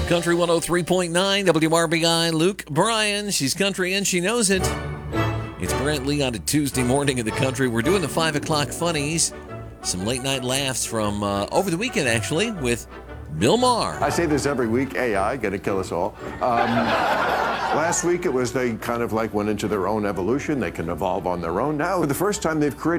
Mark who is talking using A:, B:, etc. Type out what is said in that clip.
A: Country 103.9 WRBI, Luke Bryan. She's country and she knows it. It's Brent Lee on a Tuesday morning in the country. We're doing the 5 o'clock funnies. Some late night laughs from over the weekend, actually, with Bill Maher.
B: I say this every week, AI, gonna kill us all. Last week it was they kind of like went into their own evolution. They can evolve on their own. Now, for the first time, they've created